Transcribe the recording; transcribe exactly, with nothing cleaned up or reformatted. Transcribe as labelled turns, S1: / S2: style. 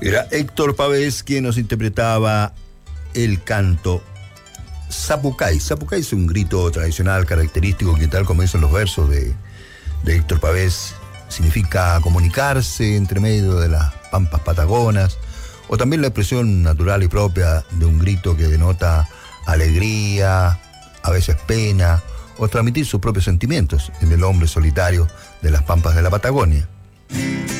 S1: Era Héctor Pavés quien nos interpretaba el canto Zapucay. Zapucay es un grito tradicional característico que, tal como dicen los versos de, de Héctor Pavés, significa comunicarse entre medio de las pampas patagonas, o también la expresión natural y propia de un grito que denota alegría, a veces pena, o transmitir sus propios sentimientos en el hombre solitario de las pampas de la Patagonia.